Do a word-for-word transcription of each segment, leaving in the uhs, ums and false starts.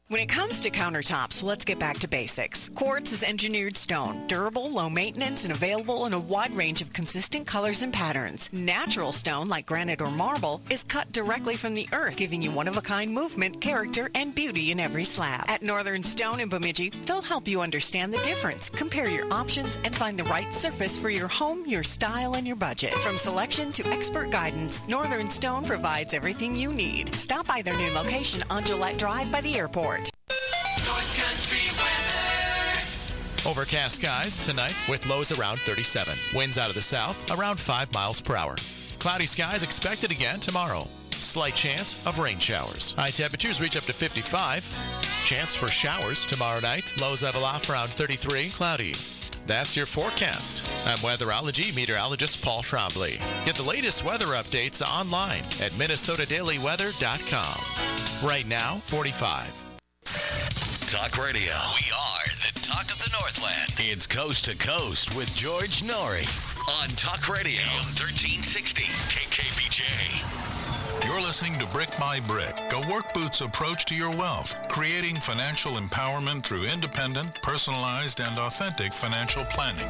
When it comes to countertops, let's get back to basics. Quartz is engineered stone, durable, low maintenance, and available in a wide range of consistent colors and patterns. Natural stone, like granite or marble, is cut directly from the earth, giving you one-of-a-kind movement, character, and beauty in every slab. At Northern Stone in Bemidji, they'll help you understand the difference, compare your options, and find the right surface for your home, your style, and your budget. From selection to expert guidance, Northern Stone provides everything you need. Stop by their new location on Gillette Drive by the airport. North Country weather. Overcast skies tonight with lows around thirty-seven. Winds out of the south around five miles per hour. Cloudy skies expected again tomorrow. Slight chance of rain showers. High temperatures reach up to fifty-five. Chance for showers tomorrow night. Lows level off around thirty-three. Cloudy. That's your forecast. I'm weatherology meteorologist Paul Trombley. Get the latest weather updates online at minnesota daily weather dot com. Right now, forty-five. Talk Radio. We are the talk of the Northland. It's Coast to Coast with George Norrie on Talk Radio thirteen sixty K K B J. You're listening to Brick by Brick, a work boot's approach to your wealth, creating financial empowerment through independent, personalized, and authentic financial planning.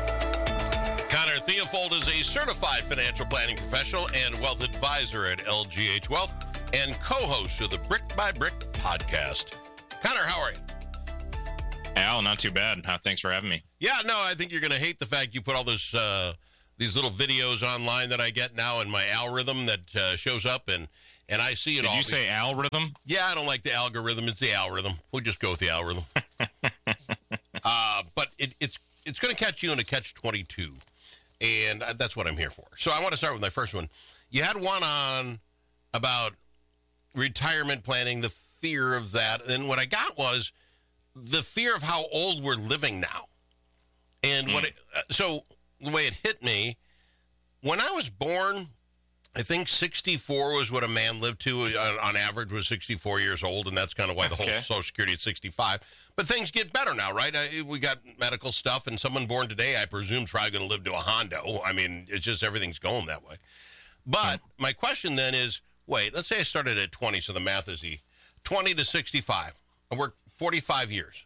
Connor Theofold is a certified financial planning professional and wealth advisor at L G H Wealth and co-host of the Brick by Brick podcast. Connor, how are you? Al, not too bad. Uh, thanks for having me. Yeah, no, I think you're going to hate the fact you put all this, uh, these little videos online that I get now in my algorithm that uh, shows up, and, and I see it Did all. Did you say algorithm? Yeah, I don't like the algorithm. It's the algorithm. We'll just go with the algorithm. uh, but it, it's it's going to catch you in a catch twenty-two, and that's what I'm here for. So I want to start with my first one. You had one on about retirement planning, the fear of that. And what I got was the fear of how old we're living now. And mm. what it, uh, so the way it hit me, when I was born, I think sixty-four was what a man lived to on, on average, was sixty-four years old. And that's kind of why the okay. whole Social Security at sixty-five. But things get better now, right? I, we got medical stuff, and someone born today, I presume, is probably going to live to a Hondo. I mean, it's just everything's going that way. But mm. my question then is, wait, let's say I started at twenty, so the math is easy. twenty to sixty-five. I worked forty-five years.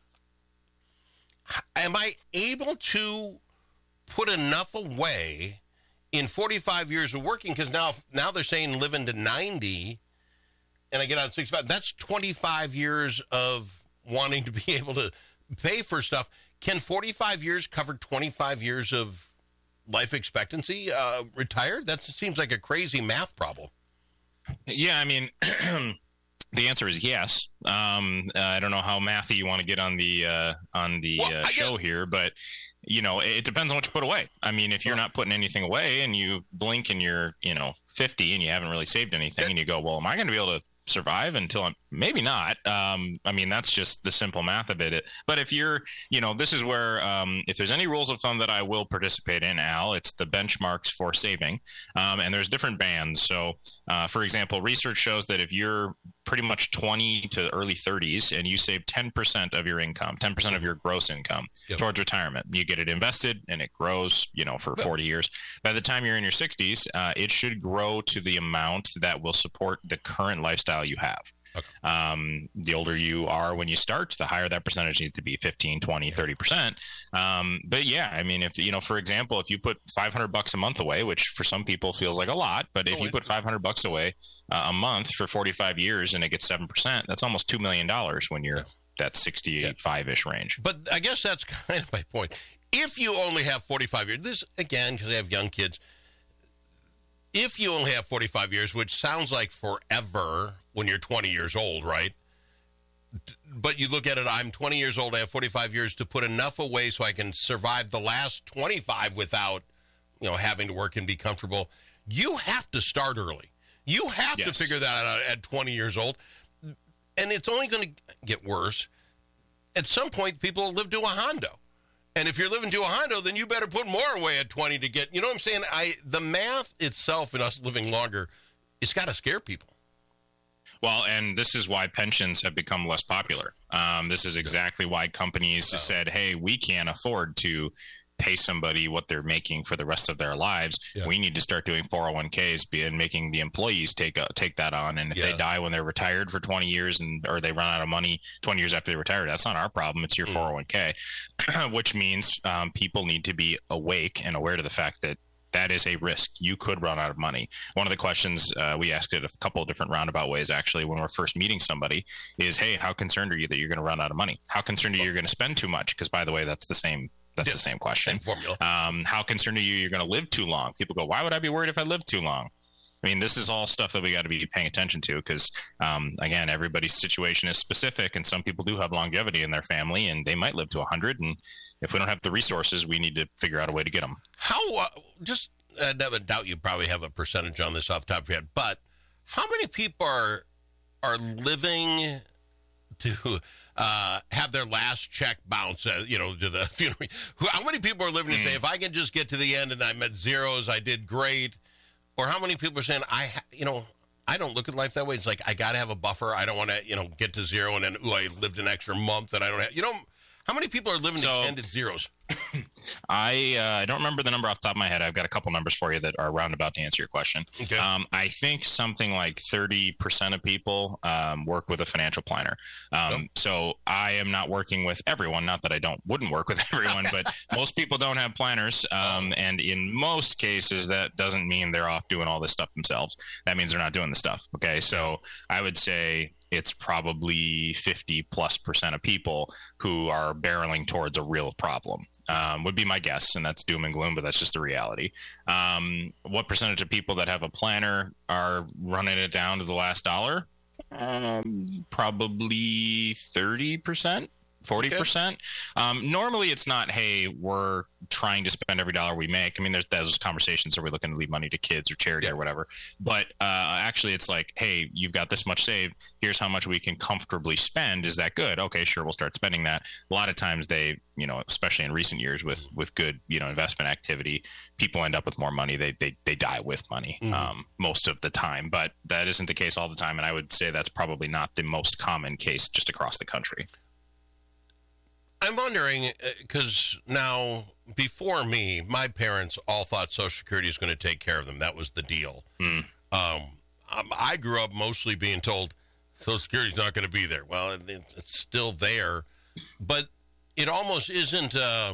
Am I able to put enough away in forty-five years of working? Because now, now they're saying living to ninety, and I get out at sixty-five. That's twenty-five years of wanting to be able to pay for stuff. Can forty-five years cover twenty-five years of life expectancy uh, retired? That seems like a crazy math problem. Yeah, I mean... The answer is yes. Um, uh, I don't know how mathy you want to get on the uh, on the well, uh, show get- here, but you know, it depends on what you put away. I mean, if you're not putting anything away and you blink and you're, you know, fifty and you haven't really saved anything, and you go, well, am I going to be able to survive until I'm maybe not? Um, I mean, that's just the simple math of it. But if you're, you know, this is where um, if there's any rules of thumb that I will participate in, Al, it's the benchmarks for saving. Um, and there's different bands. So, uh, for example, research shows that if you're pretty much twenty to early thirties and you save ten percent of your income, ten percent of your gross income yep. towards retirement, you get it invested and it grows, you know, for forty years. By the time you're in your sixties, uh, it should grow to the amount that will support the current lifestyle you have. Okay. Um, the older you are when you start, the higher that percentage needs to be, fifteen, twenty, thirty percent. Um, but yeah, I mean, if, you know, for example, if you put five hundred bucks a month away, which for some people feels like a lot, but if you put five hundred bucks away uh, a month for forty-five years and it gets seven percent, that's almost two million dollars when you're yeah. that sixty-five-ish range. But I guess that's kind of my point. If you only have forty-five years, this again, because I have young kids, if you only have forty-five years, which sounds like forever when you're twenty years old, right? But you look at it, I'm twenty years old, I have forty-five years to put enough away so I can survive the last twenty-five without, you know, having to work and be comfortable. You have to start early. You have yes. to figure that out at twenty years old. And it's only going to get worse. At some point, people live to a Hondo. And if you're living to a Hondo, then you better put more away at twenty to get, you know what I'm saying? I the math itself in us living longer, it's got to scare people. Well, and this is why pensions have become less popular. Um, this is exactly why companies wow. said, hey, we can't afford to pay somebody what they're making for the rest of their lives. Yeah. We need to start doing four oh one k's and making the employees take uh, take that on. And if yeah. they die when they're retired for twenty years and or they run out of money twenty years after they retire, that's not our problem. It's your mm. four oh one k, which means um, people need to be awake and aware to the fact that that is a risk. You could run out of money. One of the questions uh, we asked it a couple of different roundabout ways, actually, when we're first meeting somebody is, hey, how concerned are you that you're going to run out of money? How concerned are you you're going to spend too much? Because, by the way, that's the same That's yeah. the same question. Same formula. Um, how concerned are you you're going to live too long? People go, why would I be worried if I live too long? I mean, this is all stuff that we got to be paying attention to because, um, again, everybody's situation is specific, and some people do have longevity in their family, and they might live to one hundred. And if we don't have the resources, we need to figure out a way to get them. How, uh, just, I never doubt you probably have a percentage on this off the top of your head, but how many people are are living to uh, have their last check bounce, uh, you know, to the funeral? How many people are living to mm. say, if I can just get to the end and I'm at zeros, I did great? Or how many people are saying, I, ha- you know, I don't look at life that way. It's like, I got to have a buffer. I don't want to, you know, get to zero and then, ooh, I lived an extra month that I don't have. You know, how many people are living so, to end at zeros? I uh, I don't remember the number off the top of my head. I've got a couple numbers for you that are roundabout to answer your question. Okay. Um, I think something like thirty percent of people um, work with a financial planner. Um, nope. So I am not working with everyone. Not that I don't wouldn't work with everyone, but most people don't have planners. Um, oh. And in most cases, that doesn't mean they're off doing all this stuff themselves. That means they're not doing the stuff. Okay. So I would say it's probably fifty plus percent of people who are barreling towards a real problem, um, would be my guess. And that's doom and gloom, but that's just the reality. Um, what percentage of people that have a planner are running it down to the last dollar? Um, probably thirty percent. forty percent. Okay. Um, normally it's not, hey, we're trying to spend every dollar we make. I mean, there's those conversations. Are we looking to leave money to kids or charity yeah. or whatever? But uh, actually it's like, hey, you've got this much saved. Here's how much we can comfortably spend. Is that good? Okay, sure. We'll start spending that. A lot of times they, you know, especially in recent years with, with good, you know, investment activity, people end up with more money. They, they, they die with money mm-hmm. um, most of the time, but that isn't the case all the time. And I would say that's probably not the most common case just across the country. I'm wondering, because now, before me, my parents all thought Social Security was going to take care of them. That was the deal. Mm. Um, I grew up mostly being told Social Security is not going to be there. Well, it, it's still there, but it almost isn't uh,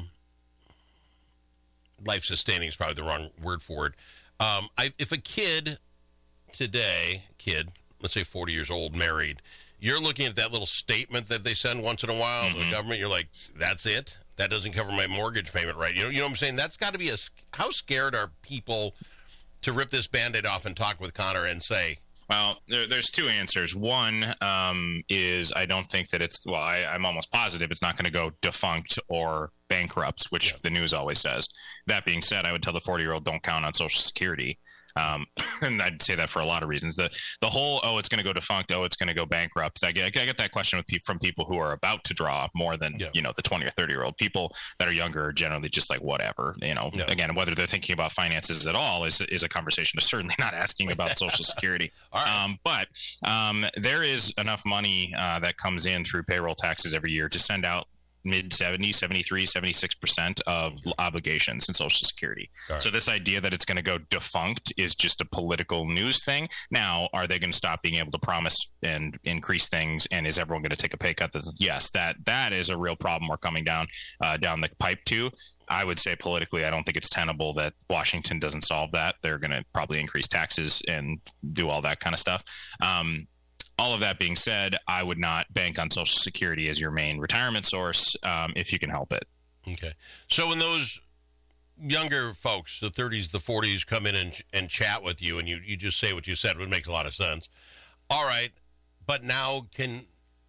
life-sustaining is probably the wrong word for it. Um, I, if a kid today, kid, let's say forty years old, married, you're looking at that little statement that they send once in a while, mm-hmm. the government, you're like, that's it? That doesn't cover my mortgage payment, right? You know, you know what I'm saying? That's got to be a, how scared are people to rip this Band-Aid off and talk with Connor and say? Well, there, there's two answers. One um, is I don't think that it's, well, I, I'm almost positive it's not going to go defunct or bankrupt, which yeah. the news always says. That being said, I would tell the forty-year-old don't count on Social Security. Um, and I'd say that for a lot of reasons. The the whole, oh, it's going to go defunct, oh, it's going to go bankrupt. I get, I get that question with pe- from people who are about to draw more than, yeah. you know, the twenty or thirty year old. People that are younger are generally just like, whatever, you know, yeah. again, whether they're thinking about finances at all is is a conversation. They're certainly not asking about Social Security. All right. Um, but um, there is enough money uh, that comes in through payroll taxes every year to send out mid seventies, seventy-three, seventy-six percent of obligations in Social Security. Right. So this idea that it's going to go defunct is just a political news thing. Now, are they going to stop being able to promise and increase things? And is everyone going to take a pay cut? Yes, that that is a real problem we're coming down uh, down the pipe to. I would say politically, I don't think it's tenable that Washington doesn't solve that. They're going to probably increase taxes and do all that kind of stuff. Um, All of that being said, I would not bank on Social Security as your main retirement source um, if you can help it. Okay. So when those younger folks, the thirties, the forties, come in and and chat with you and you, you just say what you said, it makes a lot of sense. All right. But now can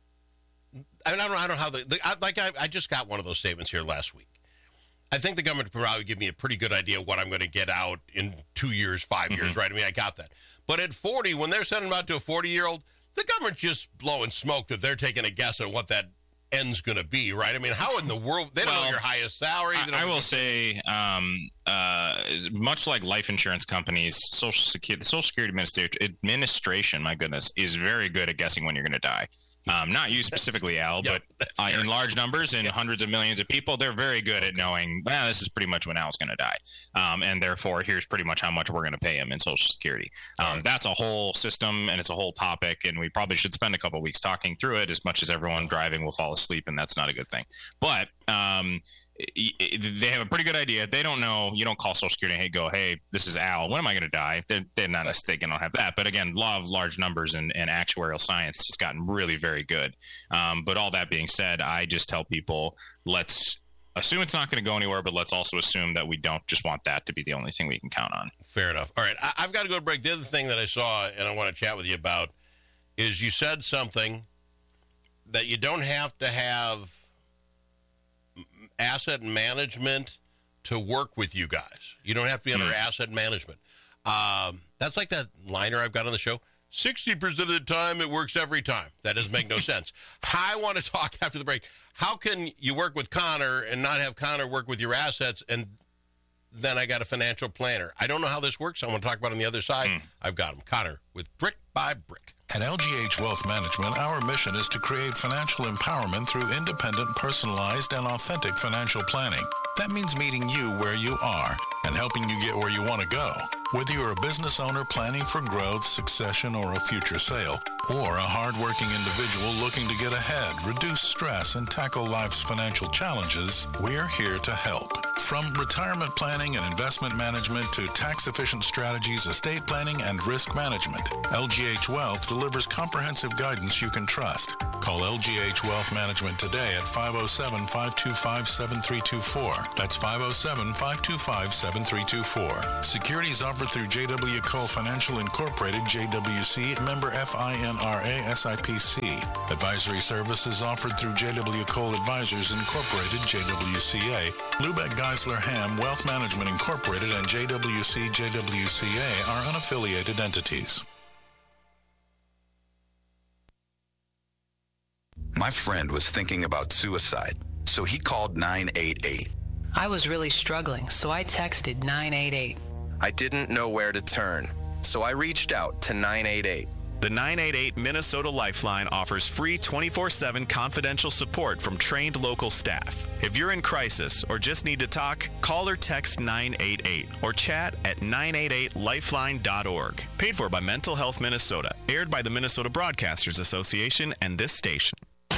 – I, mean, I don't know I don't know how the, the – like I, I just got one of those statements here last week. I think the government will probably give me a pretty good idea of what I'm going to get out in two years, five mm-hmm. years, right? I mean, I got that. But at forty, when they're sending them out to a forty-year-old – the government's just blowing smoke that they're taking a guess at what that end's going to be, right? I mean, how in the world? They don't well, know your highest salary. I, I will say, um, uh, much like life insurance companies, Social Security, the Social Security Administration, my goodness, is very good at guessing when you're going to die. Um, not you specifically, Al, Yep, but uh, in large numbers and Yep. hundreds of millions of people, they're very good at knowing, well, this is pretty much when Al's going to die. Um, and therefore, here's pretty much how much we're going to pay him in Social Security. Um, Right. That's a whole system, and it's a whole topic, and we probably should spend a couple of weeks talking through it as much as everyone driving will fall asleep, and that's not a good thing. But um, i- i- they have a pretty good idea. They don't know. You don't call Social Security and hey, go, hey, this is Al. When am I going to die? They're, they're not they don't have that. But again, law of large numbers and, and actuarial science has gotten really very good. Um, but all that being said, I just tell people, let's assume it's not going to go anywhere, but let's also assume that we don't just want that to be the only thing we can count on. Fair enough. All right, I, I've got to go to break. The other thing that I saw and I want to chat with you about is you said something that you don't have to have asset management to work with you guys. You don't have to be under Hmm. asset management. Um, that's like that liner I've got on the show. sixty percent of the time, it works every time. That doesn't make no sense. I want to talk after the break. How can you work with Connor and not have Connor work with your assets, and then I got a financial planner? I don't know how this works. I want to talk about it on the other side. Hmm. I've got him. Connor with Brick by Brick. At L G H Wealth Management, our mission is to create financial empowerment through independent, personalized, and authentic financial planning. That means meeting you where you are and helping you get where you want to go. Whether you're a business owner planning for growth, succession, or a future sale, or a hardworking individual looking to get ahead, reduce stress, and tackle life's financial challenges, we're here to help. From retirement planning and investment management to tax-efficient strategies, estate planning, and risk management, L G H Wealth delivers comprehensive guidance you can trust. Call L G H Wealth Management today at five oh seven, five two five, seven three two four. That's five oh seven, five two five, seven three two four. Securities offered through J W. Cole Financial Incorporated, J W C, member F I N R A S I P C. Advisory services offered through J W. Cole Advisors Incorporated, J W C A. Lubeck Geisler Ham Wealth Management Incorporated and J W C, J W C A are unaffiliated entities. My friend was thinking about suicide, so he called nine eight eight. I was really struggling, so I texted nine eight eight. I didn't know where to turn, so I reached out to nine eight eight. The nine eight eight Minnesota Lifeline offers free twenty-four seven confidential support from trained local staff. If you're in crisis or just need to talk, call or text nine eight eight or chat at nine eight eight lifeline dot org. Paid for by Mental Health Minnesota. Aired by the Minnesota Broadcasters Association and this station.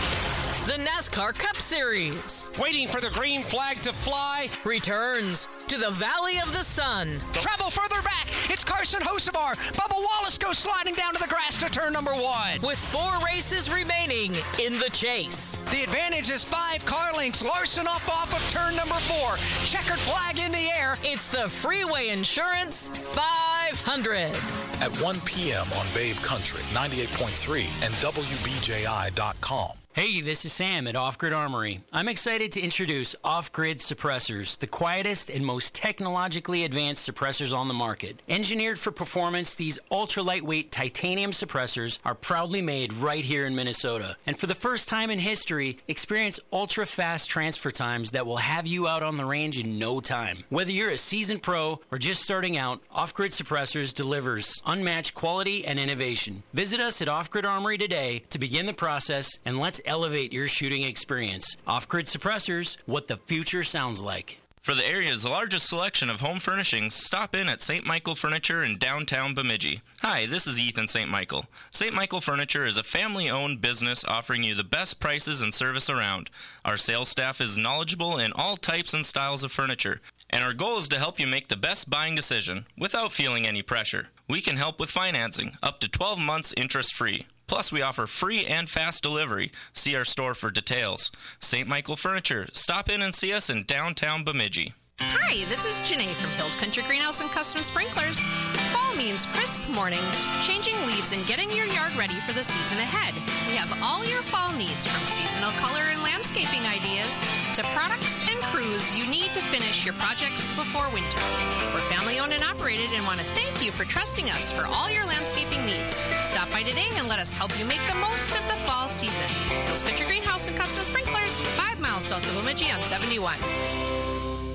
The NASCAR Cup Series. Waiting for the green flag to fly. Returns to the Valley of the Sun. Travel further back. It's Carson Hocevar. Bubba Wallace goes sliding down to the grass to turn number one. With four races remaining in the chase. The advantage is five car lengths. Larson off off of turn number four. Checkered flag in the air. It's the Freeway Insurance five hundred. At one p.m. on Babe Country, ninety-eight point three and W B J I dot com. Hey, this is Sam at Off Grid Armory. I'm excited to introduce Off Grid Suppressors, the quietest and most technologically advanced suppressors on the market. Engineered for performance, these ultra-lightweight titanium suppressors are proudly made right here in Minnesota. And for the first time in history, experience ultra-fast transfer times that will have you out on the range in no time. Whether you're a seasoned pro or just starting out, Off Grid Suppressors delivers unmatched quality and innovation. Visit us at Off Grid Armory today to begin the process, and let's elevate your shooting experience. Off-Grid Suppressors, what the future sounds like. For the area's largest selection of home furnishings, stop in at Saint Michael Furniture in downtown Bemidji. Hi, this is Ethan Saint Michael. Saint Michael Furniture is a family-owned business offering you the best prices and service around. Our sales staff is knowledgeable in all types and styles of furniture, and our goal is to help you make the best buying decision without feeling any pressure. We can help with financing, up to twelve months interest-free. Plus, we offer free and fast delivery. See our store for details. Saint Michael Furniture. Stop in and see us in downtown Bemidji. Hi, this is Janae from Hill's Country Greenhouse and Custom Sprinklers. Fall means crisp mornings, changing leaves, and getting your yard ready for the season ahead. We have all your fall needs, from seasonal color and landscaping ideas to products and crews you need to finish your projects before winter. We're family owned and operated and want to thank you for trusting us for all your landscaping needs. Stop by today and let us help you make the most of the fall season. Hill's Country Greenhouse and Custom Sprinklers, five miles south of Bemidji on seventy-one. I'm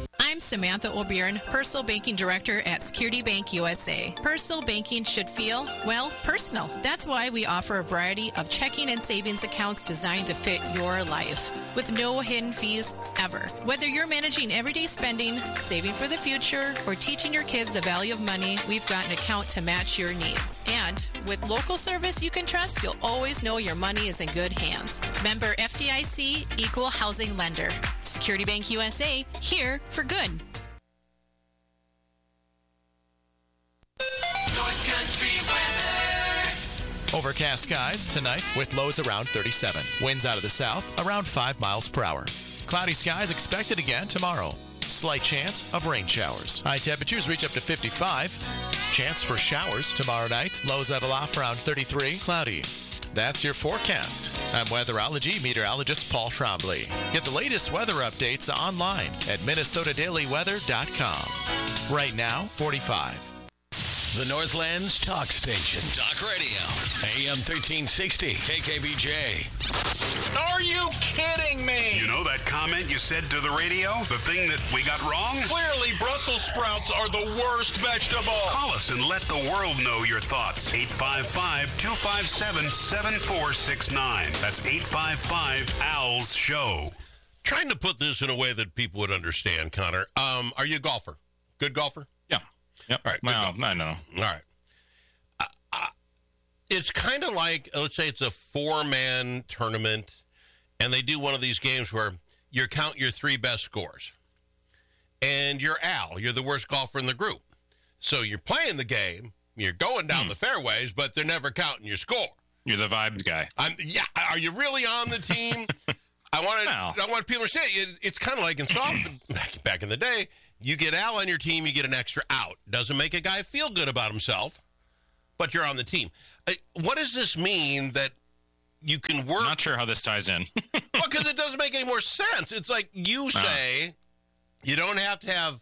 Samantha O'Byrne, Personal Banking Director at Security Bank U S A. Personal banking should feel, well, personal. That's why we offer a variety of checking and savings accounts designed to fit your life, with no hidden fees ever. Whether you're managing everyday spending, saving for the future, or teaching your kids the value of money, we've got an account to match your needs. And with local service you can trust, you'll always know your money is in good hands. Member F D I C, Equal Housing Lender. Security Bank U S A, here for good. North Country weather. Overcast skies tonight with lows around thirty-seven. Winds out of the south around five miles per hour. Cloudy skies expected again tomorrow. Slight chance of rain showers. High temperatures reach up to fifty-five. Chance for showers tomorrow night. Lows level off around thirty-three. Cloudy. That's your forecast. I'm weatherology meteorologist Paul Trombley. Get the latest weather updates online at Minnesota Daily Weather dot com. Right now, forty-five. The Northland's talk station. Talk Radio. A M thirteen sixty. K K B J. Are you kidding me? You know that comment you said to the radio? The thing that we got wrong? Clearly, Brussels sprouts are the worst vegetable. Call us and let the world know your thoughts. eight five five, two five seven, seven four six nine. That's eight five five, A L S, show. Trying to put this in a way that people would understand, Connor. Um, are you a golfer? Good golfer? Yeah. Yep. All right. Well, I know. All right. Uh, uh, it's kind of like, let's say it's a four-man tournament, and they do one of these games where you count your three best scores. And you're Al. You're the worst golfer in the group. So you're playing the game. You're going down mm. the fairways, but they're never counting your score. You're the vibes guy. I'm, yeah. Are you really on the team? I want to. No. I want people to say it, it's kind of like in softball back, back in the day. You get Al on your team, you get an extra out. Doesn't make a guy feel good about himself, but you're on the team. Uh, what does this mean that you can work? Not sure how this ties in. Well, because it doesn't make any more sense. It's like you say, uh. you don't have to have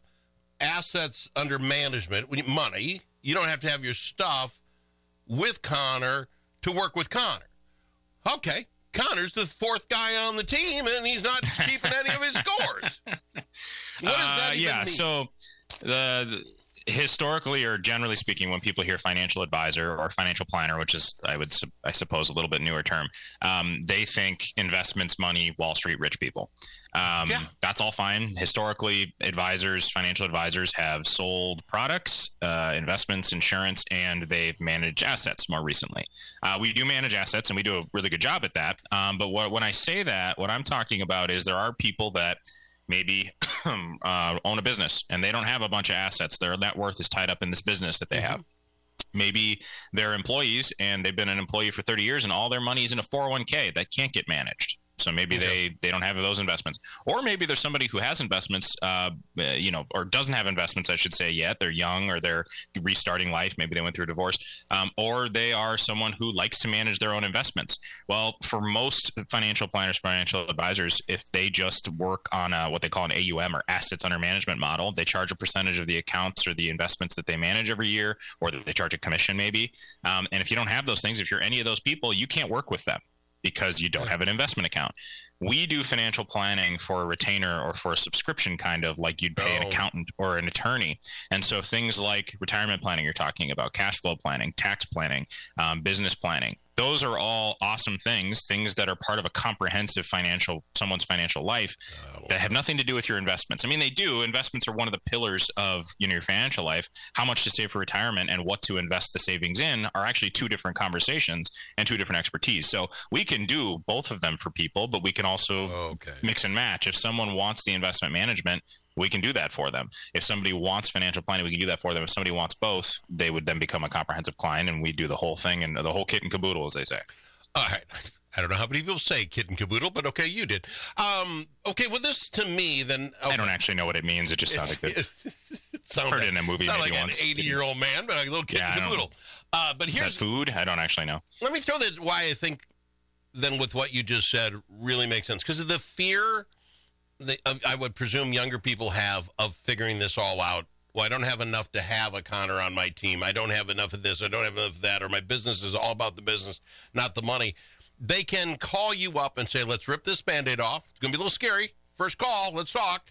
assets under management, money. You don't have to have your stuff with Connor to work with Connor. Okay. Connor's the fourth guy on the team, and he's not keeping any of his scores. What does that uh, even yeah, mean? so the, the historically or generally speaking, when people hear financial advisor or financial planner, which is, I would, I suppose, a little bit newer term, um, they think investments, money, Wall Street, rich people. Um, yeah. That's all fine. Historically, advisors, financial advisors have sold products, uh, investments, insurance, and they've managed assets more recently. Uh, we do manage assets, and we do a really good job at that. Um, but what, when I say that, what I'm talking about is there are people that maybe uh, own a business, and they don't have a bunch of assets. Their net worth is tied up in this business that they have. Maybe they're employees, and they've been an employee for thirty years, and all their money is in a four oh one k that can't get managed. So maybe they, they don't have those investments. Or maybe there's somebody who has investments, uh, you know, or doesn't have investments, I should say, yet. They're young, or they're restarting life. Maybe they went through a divorce. Um, or they are someone who likes to manage their own investments. Well, for most financial planners, financial advisors, if they just work on a, what they call an A U M, or assets under management model, they charge a percentage of the accounts or the investments that they manage every year, or they charge a commission maybe. Um, and if you don't have those things, if you're any of those people, you can't work with them, because you don't have an investment account. We do financial planning for a retainer or for a subscription, kind of like you'd pay oh. an accountant or an attorney. And so things like retirement planning you're talking about, cash flow planning, tax planning, um, business planning, those are all awesome things, things that are part of a comprehensive financial, someone's financial life oh. that have nothing to do with your investments. I mean, they do. Investments are one of the pillars of, you know, your financial life. How much to save for retirement and what to invest the savings in are actually two different conversations and two different expertise. So we can do both of them for people, but we can also okay. mix and match. If someone wants the investment management, we can do that for them. If somebody wants financial planning, we can do that for them. If somebody wants both, they would then become a comprehensive client, and we do the whole thing and the whole kit and caboodle, as they say. All right. I don't know how many people say kit and caboodle, but okay, you did. Um, okay, well, this to me, then... Okay. I don't actually know what it means. It just sounded good. It sounded Heard it in a movie maybe like once. An eighty-year-old man, but a little kit yeah, and caboodle. Uh, but here's, Is that food? I don't actually know. Let me throw that why I think then with what you just said really makes sense. Because of the fear that uh, I would presume younger people have of figuring this all out. Well, I don't have enough to have a Connor on my team. I don't have enough of this. I don't have enough of that. Or my business is all about the business, not the money. They can call you up and say, let's rip this Band-Aid off. It's going to be a little scary. First call, let's talk.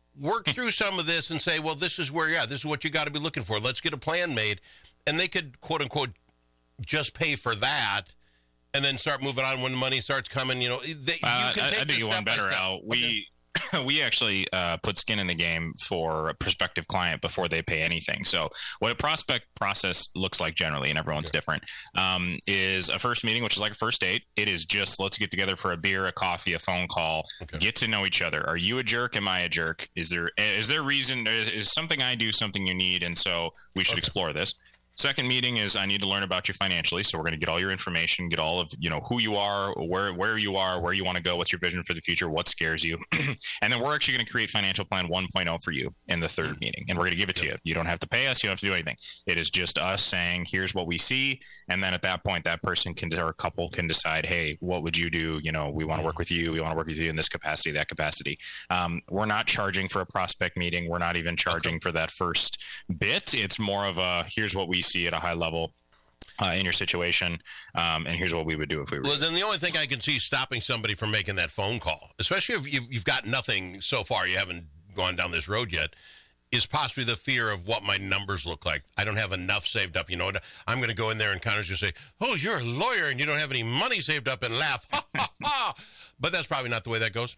work through some of this and say, well, this is where you're at. This is what you got to be looking for. Let's get a plan made. And they could, quote unquote, just pay for that and then start moving on when the money starts coming. You know, they, uh, you can I, take I do this you step one by better, step. Al. We we actually uh, put skin in the game for a prospective client before they pay anything. So what a prospect process looks like generally, and everyone's okay. different, um, is a first meeting, which is like a first date. It is just, let's get together for a beer, a coffee, a phone call, okay. get to know each other. Are you a jerk? Am I a jerk? Is there, is there reason, is something I do something you need? And so we should okay. explore this. Second meeting is I need to learn about you financially. So we're going to get all your information, get all of, you know, who you are, where, where you are, where you want to go, what's your vision for the future, what scares you. And then we're actually going to create financial plan one point oh for you in the third mm-hmm. meeting. And we're going to give it to you. You don't have to pay us. You don't have to do anything. It is just us saying, here's what we see. And then at that point, that person can, or a couple can decide, hey, what would you do? You know, we want to work with you. We want to work with you in this capacity, that capacity. Um, we're not charging for a prospect meeting. We're not even charging okay. for that first bit. It's more of a, here's what we see at a high level uh, in your situation, um, and here's what we would do if we were. Well, then the only thing I can see stopping somebody from making that phone call, especially if you've, you've got nothing so far, you haven't gone down this road yet, is possibly the fear of what my numbers look like. I don't have enough saved up. You know, I'm going to go in there and Connor's going to say, oh, you're a lawyer and you don't have any money saved up, and laugh. Ha, ha, ha. But that's probably not the way that goes.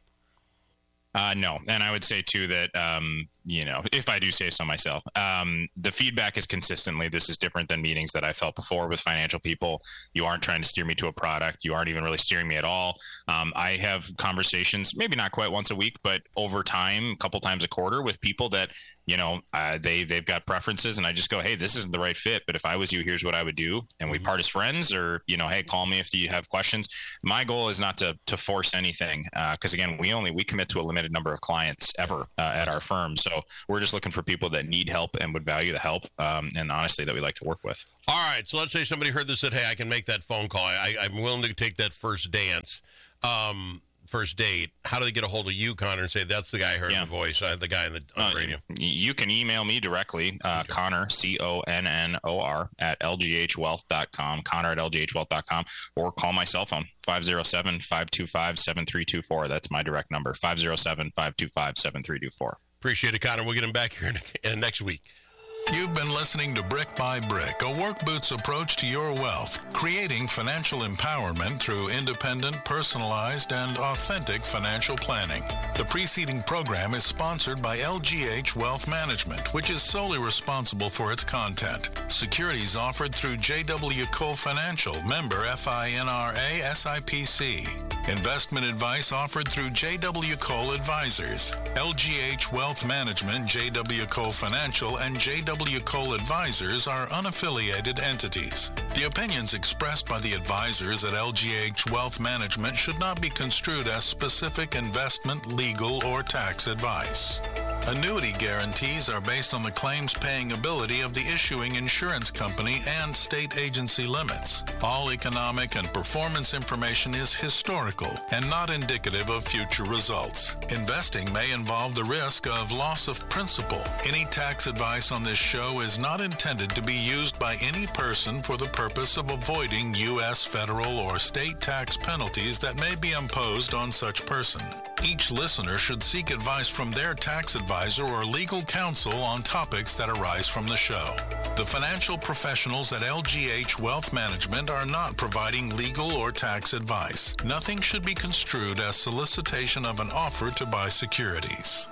Uh, no. And I would say, too, that, um, you know, if I do say so myself, um, the feedback is consistently, this is different than meetings that I felt before with financial people. You aren't trying to steer me to a product. You aren't even really steering me at all. Um, I have conversations, maybe not quite once a week, but over time, a couple times a quarter with people that, you know, uh, they, they've got preferences, and I just go, hey, this isn't the right fit, but if I was you, here's what I would do. And we part as friends, or, you know, hey, call me if you have questions. My goal is not to, to force anything. Uh, cause again, we only, we commit to a limited number of clients ever uh, at our firm. So we're just looking for people that need help and would value the help. Um, and honestly, that we like to work with. All right. So let's say somebody heard this, said, hey, I can make that phone call. I, I'm willing to take that first dance. Um, first date. How do they get a hold of you, Connor, and say, that's the guy I heard yeah. in the voice, uh, the guy in the on uh, radio? You can email me directly, uh, okay. Connor, C O N N O R, at L G H wealth dot com, Connor at L G H wealth dot com, or call my cell phone, five oh seven, five two five, seven three two four. That's my direct number, five oh seven, five two five, seven three two four. Appreciate it, Connor. We'll get him back here next week. You've been listening to Brick by Brick, a work boots approach to your wealth, creating financial empowerment through independent, personalized, and authentic financial planning. The preceding program is sponsored by L G H Wealth Management, which is solely responsible for its content. Securities offered through J W Cole Financial, member F I N R A S I P C. Investment advice offered through J W Cole Advisors. L G H Wealth Management, J W Cole Financial, and J W Cole Advisors are unaffiliated entities. The opinions expressed by the advisors at L G H Wealth Management should not be construed as specific investment, legal, or tax advice. Annuity guarantees are based on the claims-paying ability of the issuing insurance company and state agency limits. All economic and performance information is historical and not indicative of future results. Investing may involve the risk of loss of principal. Any tax advice on this show is not intended to be used by any person for the purpose of avoiding U S federal or state tax penalties that may be imposed on such person. Each listener should seek advice from their tax advisor or legal counsel on topics that arise from the show. The financial professionals at L G H Wealth Management are not providing legal or tax advice. Nothing should be construed as solicitation of an offer to buy securities.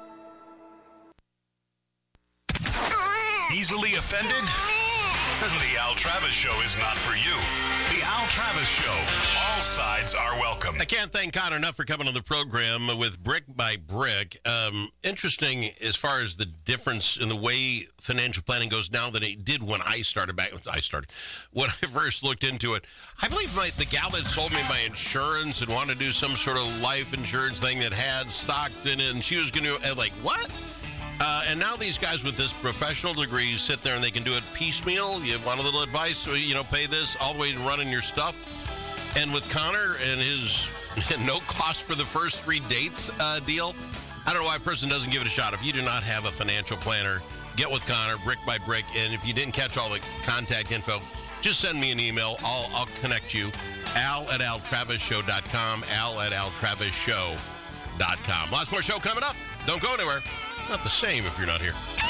Easily offended? The Al Travis Show is not for you. The Al Travis Show. All sides are welcome. I can't thank Connor enough for coming on the program with Brick by Brick. Um, interesting as far as the difference in the way financial planning goes now than it did when I started back. I started when I first looked into it. I believe my, the gal that sold me my insurance and wanted to do some sort of life insurance thing that had stocks in it, and she was going to like what? Uh, and now these guys with this professional degrees sit there and they can do it piecemeal. You want a little advice, so, you know, pay this all the way to running your stuff. And with Connor and his no cost for the first three dates uh, deal, I don't know why a person doesn't give it a shot. If you do not have a financial planner, get with Connor, brick by brick. And if you didn't catch all the contact info, just send me an email. I'll, I'll connect you. Al at al travis show dot com, Al at al travis show dot com. Lots more show coming up. Don't go anywhere. Not the same if you're not here.